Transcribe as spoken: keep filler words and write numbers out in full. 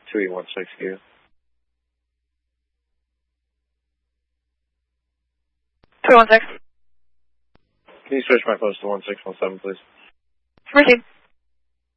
two E one six Q. two one six. Can you switch my post to one six one seven, please? Proceed.